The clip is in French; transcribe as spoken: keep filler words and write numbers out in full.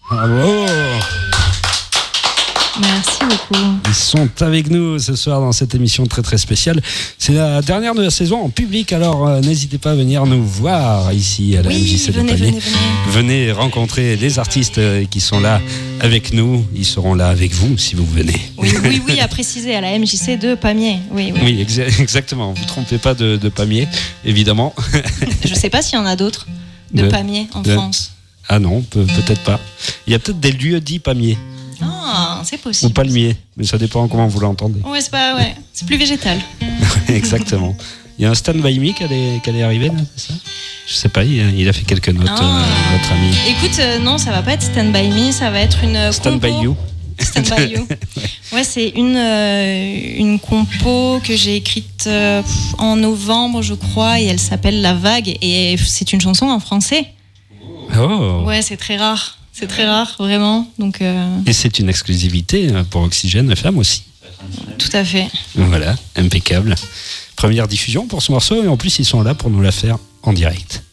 Bravo. Merci beaucoup. Ils sont avec nous ce soir dans cette émission très très spéciale. C'est la dernière de la saison en public, alors euh, n'hésitez pas à venir nous voir ici à la oui, M J C de venez, Pamiers. venez, venez. Venez rencontrer les artistes euh, qui sont là avec nous. Ils seront là avec vous si vous venez. Oui, oui, oui, à préciser, à la M J C de Pamiers. Oui, oui. Oui, exa- exactement. Vous ne trompez pas de, de Pamiers, évidemment. Je ne sais pas s'il y en a d'autres de, De- Pamiers en de- France. Ah non, peut, peut-être pas. Il y a peut-être des lieux dits Pamiers Ah, c'est ou possible. Palmiers, mais ça dépend comment vous l'entendez. Ouais, c'est pas, ouais, c'est plus végétal. Exactement. Il y a un Stand By Me qui allait, qui allait arriver, là, c'est ça? Je sais pas, il a, il a fait quelques notes, Ah. euh, notre ami. Écoute, euh, non, ça va pas être Stand By Me, ça va être une Stand compo. By You. Stand By You. Ouais, c'est une, euh, une compo que j'ai écrite euh, en novembre, je crois, et elle s'appelle La Vague, et c'est une chanson en français. Oh. Ouais, c'est très rare. C'est très rare, vraiment. Donc, euh, Et c'est une exclusivité pour Oxygène F M aussi. tout à fait. Voilà, impeccable. Première diffusion pour ce morceau, et en plus ils sont là pour nous la faire en direct.